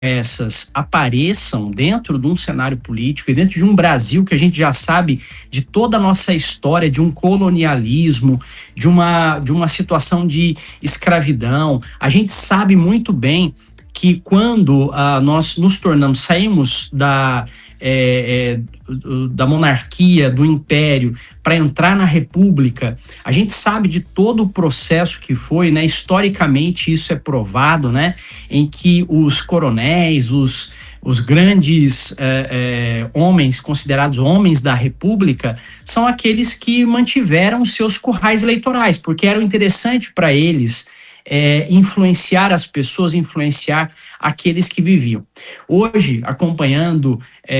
essas apareçam dentro de um cenário político e dentro de um Brasil que a gente já sabe de toda a nossa história, de um colonialismo, de uma situação de escravidão. A gente sabe muito bem que quando nós nos saímos da monarquia, do império, para entrar na república, a gente sabe de todo o processo que foi, né? Historicamente isso é provado, né? Em que os coronéis, os grandes homens, considerados homens da república, são aqueles que mantiveram seus currais eleitorais, porque era interessante para eles influenciar as pessoas, influenciar aqueles que viviam. Hoje, acompanhando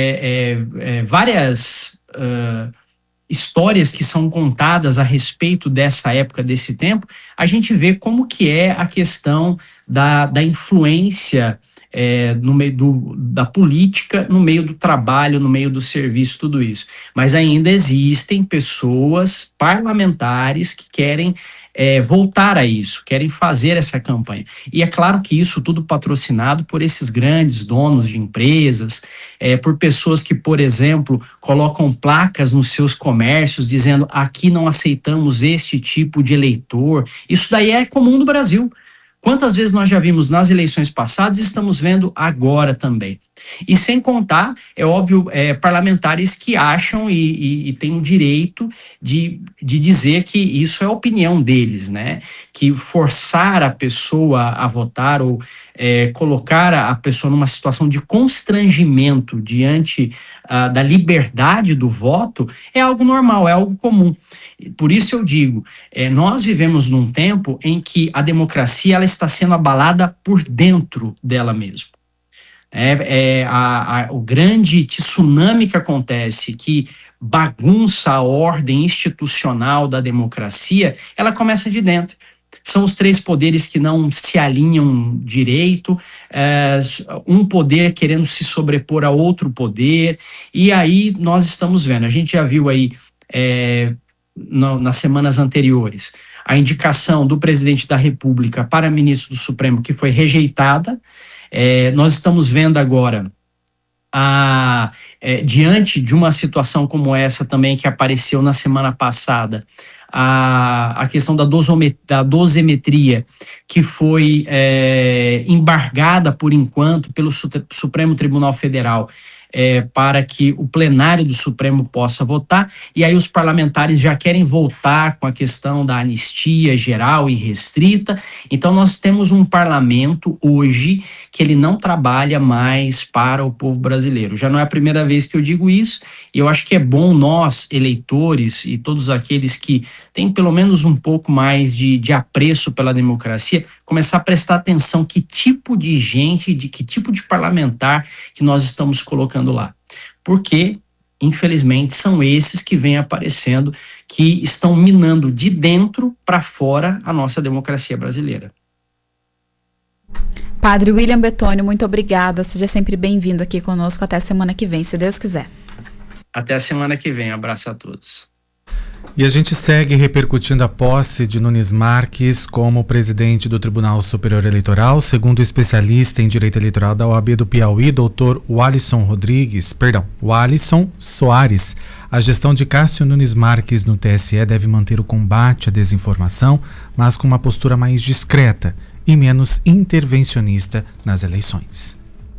várias histórias que são contadas a respeito dessa época, desse tempo, a gente vê como que é a questão da influência no meio da política, no meio do trabalho, no meio do serviço, tudo isso. Mas ainda existem pessoas parlamentares que querem voltar a isso, querem fazer essa campanha. E é claro que isso tudo patrocinado por esses grandes donos de empresas, por pessoas que, por exemplo, colocam placas nos seus comércios dizendo: aqui não aceitamos este tipo de eleitor. Isso daí é comum no Brasil. Quantas vezes nós já vimos nas eleições passadas e estamos vendo agora também. E sem contar, é óbvio, parlamentares que acham e têm o direito de dizer que isso é a opinião deles, né? Que forçar a pessoa a votar ou colocar a pessoa numa situação de constrangimento diante da liberdade do voto é algo normal, é algo comum. Por isso eu digo, nós vivemos num tempo em que a democracia ela está sendo abalada por dentro dela mesma. O grande tsunami que acontece, que bagunça a ordem institucional da democracia, ela começa de dentro. São os três poderes que não se alinham direito, um poder querendo se sobrepor a outro poder, e aí nós estamos vendo, a gente já viu aí nas semanas anteriores, a indicação do presidente da República para ministro do Supremo, que foi rejeitada. Nós estamos vendo agora, diante de uma situação como essa também que apareceu na semana passada, a questão da dosimetria, que foi embargada por enquanto pelo Supremo Tribunal Federal, para que o plenário do Supremo possa votar, e aí os parlamentares já querem voltar com a questão da anistia geral e restrita. Então nós temos um parlamento hoje que ele não trabalha mais para o povo brasileiro. Já não é a primeira vez que eu digo isso, e eu acho que é bom nós, eleitores, e todos aqueles que têm pelo menos um pouco mais de apreço pela democracia, começar a prestar atenção que tipo de gente, de que tipo de parlamentar que nós estamos colocando lá, porque infelizmente são esses que vêm aparecendo, que estão minando de dentro para fora a nossa democracia brasileira. Padre William Bettoni, muito obrigada, seja sempre bem-vindo aqui conosco, até a semana que vem, se Deus quiser. Até a semana que vem, abraço a todos. E a gente segue repercutindo a posse de Nunes Marques como presidente do Tribunal Superior Eleitoral. Segundo o especialista em direito eleitoral da OAB do Piauí, doutor Walisson Soares, a gestão de Cássio Nunes Marques no TSE deve manter o combate à desinformação, mas com uma postura mais discreta e menos intervencionista nas eleições.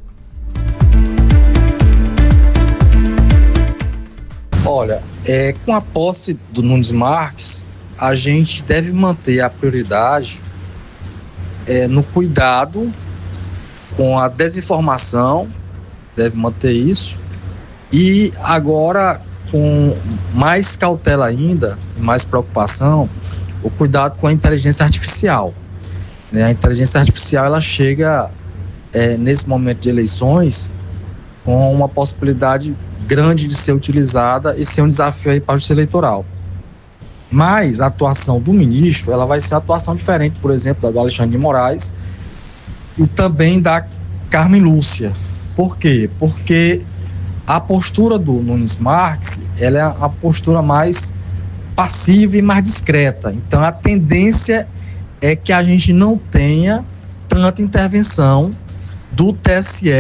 Olha, com a posse do Nunes Marques, a gente deve manter a prioridade no cuidado com a desinformação, deve manter isso, e agora com mais cautela ainda, mais preocupação, o cuidado com a inteligência artificial. A inteligência artificial ela chega nesse momento de eleições com uma possibilidade grande de ser utilizada e ser um desafio aí para a justiça eleitoral. Mas a atuação do ministro, ela vai ser uma atuação diferente, por exemplo, da do Alexandre de Moraes e também da Carmen Lúcia. Por quê? Porque a postura do Nunes Marques, ela é a postura mais passiva e mais discreta. Então a tendência é que a gente não tenha tanta intervenção do TSE